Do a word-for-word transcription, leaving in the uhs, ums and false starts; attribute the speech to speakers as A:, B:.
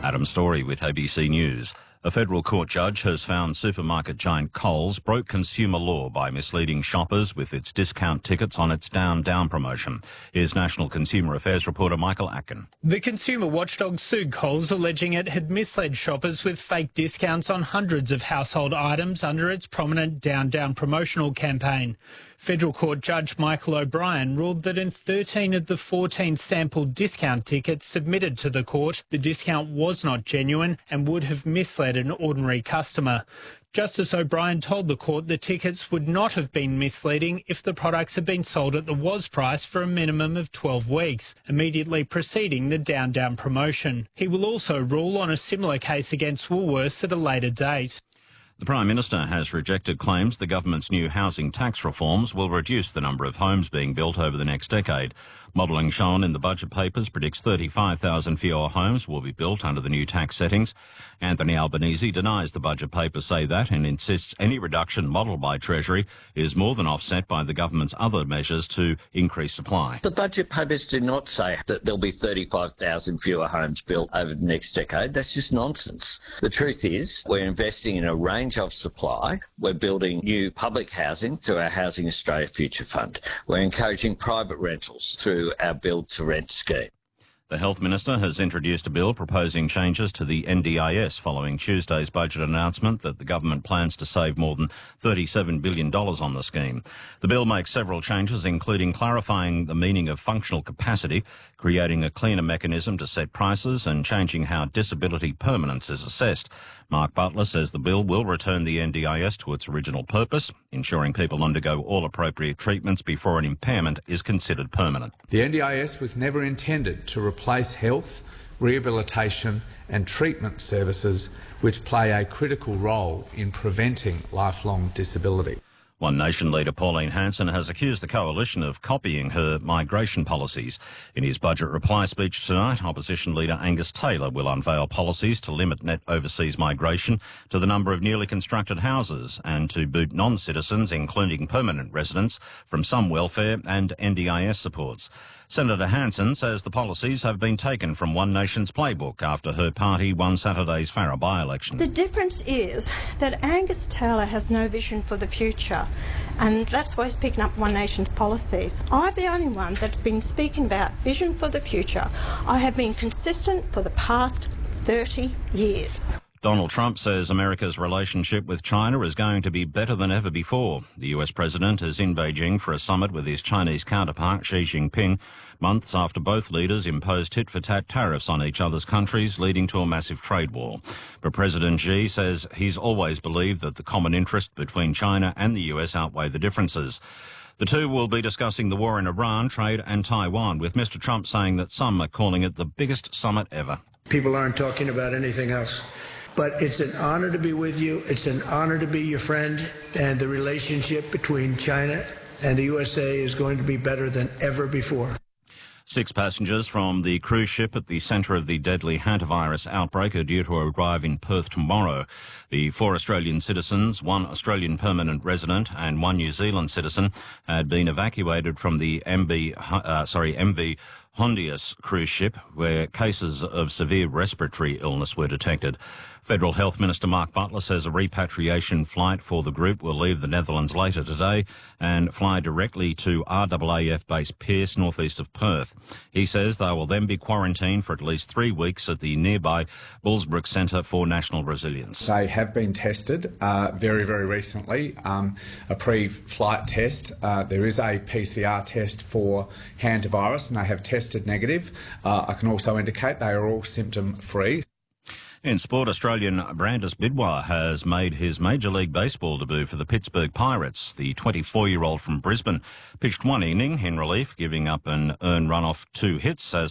A: Adam Story with A B C News. A federal court judge has found supermarket giant Coles broke consumer law by misleading shoppers with its discount tickets on its Down Down promotion. Here's National Consumer Affairs reporter Michael Atkin.
B: The consumer watchdog sued Coles, alleging it had misled shoppers with fake discounts on hundreds of household items under its prominent Down Down promotional campaign. Federal Court Judge Michael O'Brien ruled that in thirteen of the fourteen sample discount tickets submitted to the court, the discount was not genuine and would have misled an ordinary customer. Justice O'Brien told the court the tickets would not have been misleading if the products had been sold at the was price for a minimum of twelve weeks, immediately preceding the Down Down promotion. He will also rule on a similar case against Woolworths at a later date.
A: The Prime Minister has rejected claims the government's new housing tax reforms will reduce the number of homes being built over the next decade. Modelling shown in the budget papers predicts thirty-five thousand fewer homes will be built under the new tax settings. Anthony Albanese denies the budget papers say that and insists any reduction modelled by Treasury is more than offset by the government's other measures to increase supply.
C: The budget papers do not say that there'll be thirty-five thousand fewer homes built over the next decade. That's just nonsense. The truth is we're investing in a range of supply. We're building new public housing through our Housing Australia Future Fund. We're encouraging private rentals through our Build to Rent scheme.
A: The Health Minister has introduced a bill proposing changes to the N D I S following Tuesday's budget announcement that the government plans to save more than thirty-seven billion dollars on the scheme. The bill makes several changes, including clarifying the meaning of functional capacity, creating a cleaner mechanism to set prices and changing how disability permanence is assessed. Mark Butler says the bill will return the N D I S to its original purpose, ensuring people undergo all appropriate treatments before an impairment is considered permanent.
D: The N D I S was never intended to replace health, rehabilitation and treatment services which play a critical role in preventing lifelong disability.
A: One Nation leader Pauline Hanson has accused the coalition of copying her migration policies. In his budget reply speech tonight, opposition leader Angus Taylor will unveil policies to limit net overseas migration to the number of newly constructed houses and to boot non-citizens, including permanent residents, from some welfare and N D I S supports. Senator Hanson says the policies have been taken from One Nation's playbook after her party won Saturday's Farrer by-election.
E: The difference is that Angus Taylor has no vision for the future, and that's why he's picking up One Nation's policies. I'm the only one that's been speaking about vision for the future. I have been consistent for the past thirty years.
A: Donald Trump says America's relationship with China is going to be better than ever before. The U S president is in Beijing for a summit with his Chinese counterpart Xi Jinping, months after both leaders imposed tit-for-tat tariffs on each other's countries, leading to a massive trade war. But President Xi says he's always believed that the common interest between China and the U S outweigh the differences. The two will be discussing the war in Iran, trade and Taiwan, with Mister Trump saying that some are calling it the biggest summit ever.
F: People aren't talking about anything else. But it's an honor to be with you. It's an honor to be your friend. And the relationship between China and the U S A is going to be better than ever before.
A: Six passengers from the cruise ship at the centre of the deadly hantavirus outbreak are due to arrive in Perth tomorrow. The four Australian citizens, one Australian permanent resident and one New Zealand citizen had been evacuated from the M V, uh, sorry, M V Hondius cruise ship, where cases of severe respiratory illness were detected. Federal Health Minister Mark Butler says a repatriation flight for the group will leave the Netherlands later today and fly directly to R A A F base Pearce, northeast of Perth. He says they will then be quarantined for at least three weeks at the nearby Bullsbrook Centre for National Resilience.
D: They have been tested uh, very, very recently, um, a pre-flight test. Uh, there is a P C R test for hantavirus and they have tested negative. Uh, I can also indicate they are all symptom-free.
A: In sport, Australian Brandis Bidwar has made his Major League Baseball debut for the Pittsburgh Pirates. The twenty-four-year-old from Brisbane pitched one inning in relief, giving up an earned run off two hits as